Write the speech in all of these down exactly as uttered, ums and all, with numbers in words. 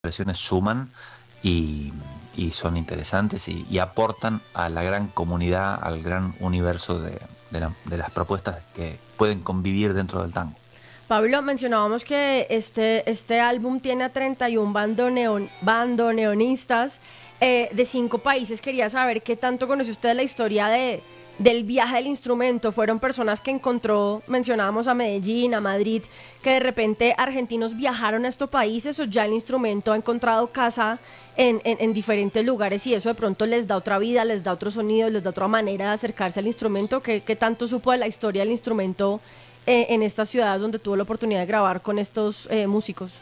colaboraciones suman y, y son interesantes y, y aportan a la gran comunidad, al gran universo de, de, la- de las propuestas que pueden convivir dentro del tango. Pablo, mencionábamos que este, este álbum tiene a treinta y uno bandoneon, bandoneonistas eh, de cinco países. Quería saber qué tanto conoce usted la historia de, del viaje del instrumento. Fueron personas que encontró, mencionábamos a Medellín, a Madrid, que de repente argentinos viajaron a estos países o ya el instrumento ha encontrado casa en, en, en diferentes lugares y eso de pronto les da otra vida, les da otro sonido, les da otra manera de acercarse al instrumento. ¿Qué, qué tanto supo de la historia del instrumento eh, en estas ciudades donde tuvo la oportunidad de grabar con estos eh, músicos?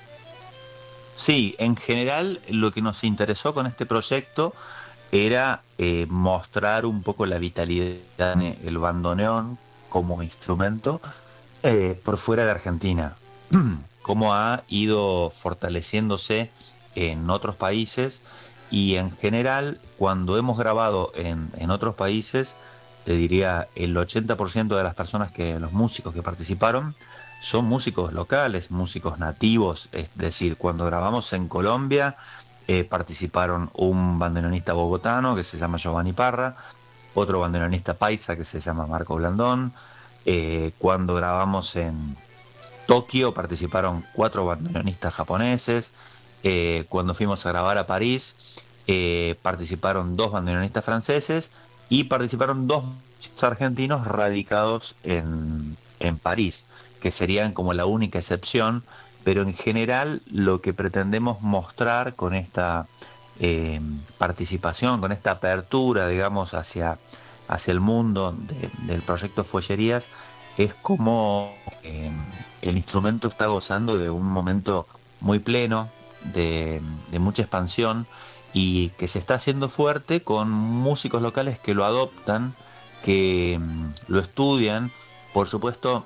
Sí, en general lo que nos interesó con este proyecto era eh, mostrar un poco la vitalidad en el bandoneón como instrumento eh, por fuera de Argentina, cómo ha ido fortaleciéndose en otros países y en general cuando hemos grabado en, en otros países, te diría el ochenta por ciento de las personas que, los músicos que participaron, son músicos locales, músicos nativos, es decir, cuando grabamos en Colombia, eh, participaron un bandoneonista bogotano que se llama Giovanni Parra, otro bandoneonista paisa que se llama Marco Blandón. Eh, cuando grabamos en Tokio participaron cuatro bandoneonistas japoneses. Eh, cuando fuimos a grabar a París, eh, participaron dos bandoneonistas franceses y participaron dos argentinos radicados en, en París, que serían como la única excepción, pero en general lo que pretendemos mostrar con esta eh, participación, con esta apertura, digamos, hacia, hacia el mundo de- del proyecto Follerías, es como eh, el instrumento está gozando de un momento muy pleno, de, de mucha expansión y que se está haciendo fuerte con músicos locales que lo adoptan, que mm, lo estudian, por supuesto,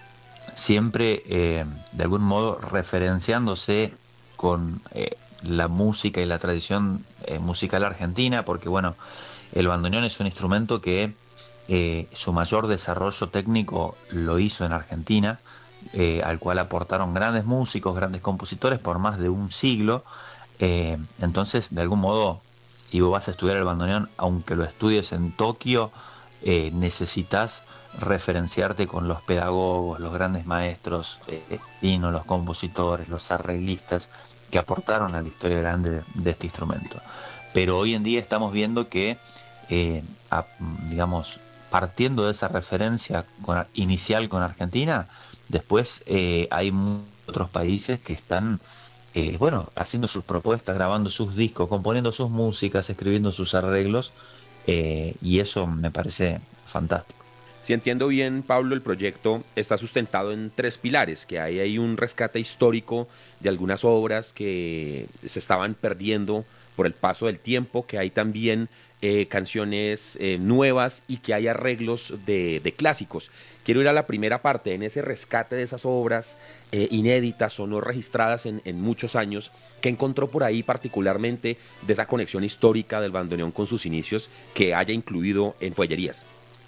siempre eh, de algún modo referenciándose con eh, la música y la tradición eh, musical argentina, porque bueno, el bandoneón es un instrumento que eh, su mayor desarrollo técnico lo hizo en Argentina, eh, al cual aportaron grandes músicos, grandes compositores por más de un siglo. Eh, entonces, de algún modo, si vos vas a estudiar el bandoneón, aunque lo estudies en Tokio, eh, necesitas referenciarte con los pedagogos, los grandes maestros, eh, argentinos, los compositores, los arreglistas que aportaron a la historia grande de, de este instrumento. Pero hoy en día estamos viendo que, eh, a- digamos, partiendo de esa referencia con- inicial con Argentina, después eh, hay mu- otros países que están, eh, bueno, haciendo sus propuestas, grabando sus discos, componiendo sus músicas, escribiendo sus arreglos, eh, y eso me parece fantástico. Si entiendo bien, Pablo, el proyecto está sustentado en tres pilares, que ahí hay un rescate histórico de algunas obras que se estaban perdiendo por el paso del tiempo, que hay también eh, canciones eh, nuevas y que hay arreglos de, de clásicos. Quiero ir a la primera parte, en ese rescate de esas obras eh, inéditas o no registradas en, en muchos años, que encontró por ahí particularmente de esa conexión histórica del bandoneón con sus inicios que haya incluido en Fuellerías.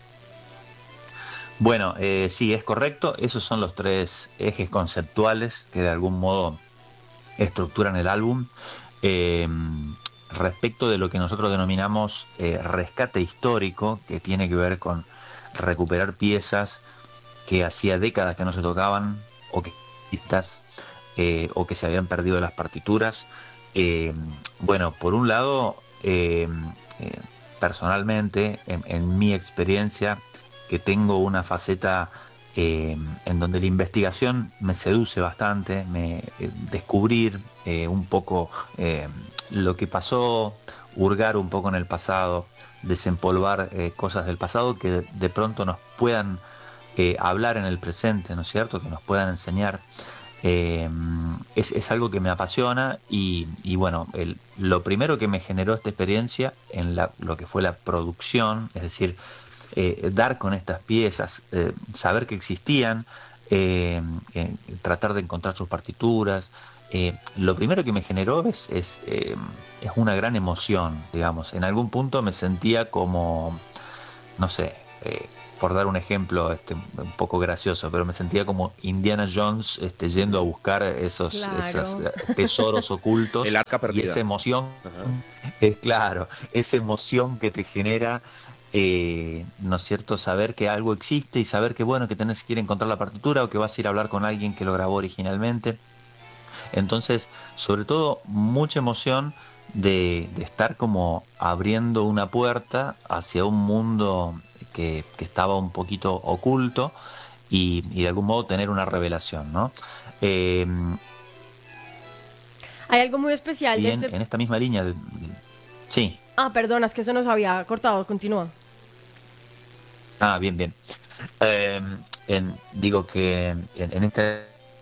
Bueno, eh, sí, es correcto. Esos son los tres ejes conceptuales que de algún modo estructuran el álbum. Eh, Respecto de lo que nosotros denominamos eh, rescate histórico, que tiene que ver con recuperar piezas que hacía décadas que no se tocaban, o que, eh, o que se habían perdido de las partituras. Eh, bueno, por un lado, eh, eh, personalmente, en, en mi experiencia, que tengo una faceta eh, en donde la investigación me seduce bastante, me, eh, descubrir eh, un poco eh, lo que pasó, hurgar un poco en el pasado, desempolvar eh, cosas del pasado que de, de pronto nos puedan eh, hablar en el presente, ¿no es cierto? Que nos puedan enseñar. Eh, es, es algo que me apasiona y, y bueno, el- lo primero que me generó esta experiencia en la- lo que fue la producción, es decir, eh, dar con estas piezas, eh, saber que existían, eh, eh, tratar de encontrar sus partituras. Eh, lo primero que me generó es, es, eh, es una gran emoción, digamos. En algún punto me sentía como, no sé, eh, por dar un ejemplo este, un poco gracioso, pero me sentía como Indiana Jones este, yendo a buscar esos, Claro. esos tesoros ocultos. El arca Y perdida. esa emoción, Ajá. es claro, esa emoción que te genera, eh, ¿no es cierto?, saber que algo existe y saber que, bueno, que tenés que ir a encontrar la partitura o que vas a ir a hablar con alguien que lo grabó originalmente. Entonces, sobre todo, mucha emoción de, de estar como abriendo una puerta hacia un mundo que, que estaba un poquito oculto y, y de algún modo tener una revelación, ¿no? Eh, Hay algo muy especial y de en, este... en esta misma línea, de- sí, Ah, perdona, es que se nos había cortado, continúa. ah, bien, bien. Eh, en- digo que en, en esta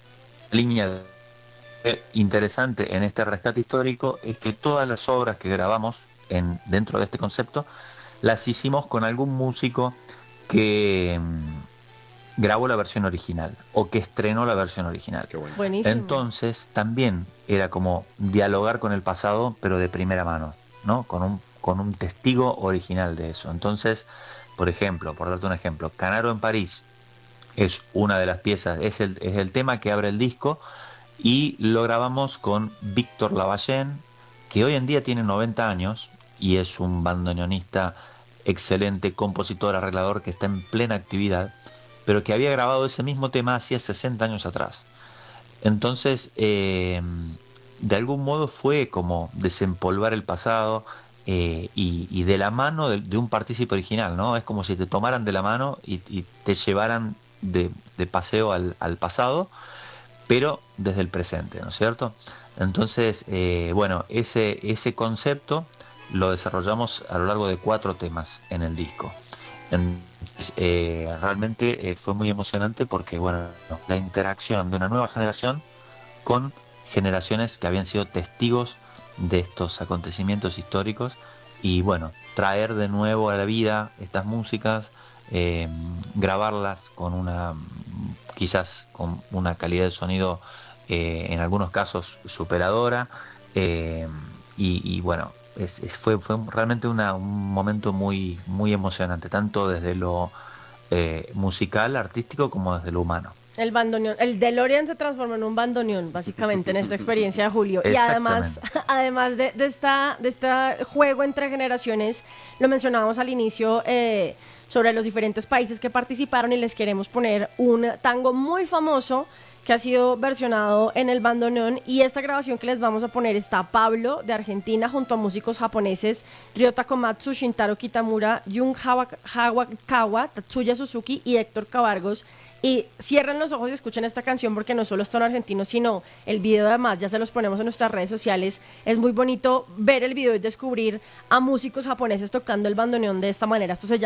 línea eh, interesante en este rescate histórico es que todas las obras que grabamos en, dentro de este concepto las hicimos con algún músico que mm, grabó la versión original o que estrenó la versión original. Qué bueno. Buenísimo. Entonces también era como dialogar con el pasado, pero de primera mano, ¿no? Con un, con un testigo original de eso. Entonces, por ejemplo, por darte un ejemplo, Canaro en París es una de las piezas, es el, es el tema que abre el disco y lo grabamos con Víctor Lavallén, que hoy en día tiene noventa años y es un bandoneonista excelente, compositor, arreglador que está en plena actividad, pero que había grabado ese mismo tema hacía sesenta años atrás. Entonces, eh, de algún modo fue como desempolvar el pasado eh, y, y de la mano de, de un partícipe original, ¿no? Es como si te tomaran de la mano y, y te llevaran de, de paseo al, al pasado, pero desde el presente, ¿no es cierto? Entonces, eh, bueno, ese, ese concepto lo desarrollamos a lo largo de cuatro temas en el disco. Entonces, eh, realmente eh, fue muy emocionante porque, bueno, la interacción de una nueva generación con generaciones que habían sido testigos de estos acontecimientos históricos y, bueno, traer de nuevo a la vida estas músicas, eh, grabarlas con una, quizás con una calidad de sonido eh, en algunos casos superadora, eh, y, y, bueno, es, es- fue, fue realmente una- un momento muy, muy emocionante, tanto desde lo eh, musical, artístico, como desde lo humano. El bandoneón, el DeLorean se transformó en un bandoneón, básicamente, en esta experiencia de Julio. Y además, Exactamente. además de, de esta, de este juego entre generaciones, lo mencionábamos al inicio eh, sobre los diferentes países que participaron y les queremos poner un tango muy famoso que ha sido versionado en el bandoneón, y esta grabación que les vamos a poner está Pablo de Argentina junto a músicos japoneses Ryota Komatsu, Shintaro Kitamura, Jun Hawakawa, Tatsuya Suzuki y Héctor Cabargos. Y cierren los ojos y escuchen esta canción porque no solo están argentinos, sino el video, además ya se los ponemos en nuestras redes sociales. Es muy bonito ver el video y descubrir a músicos japoneses tocando el bandoneón de esta manera. Esto se llama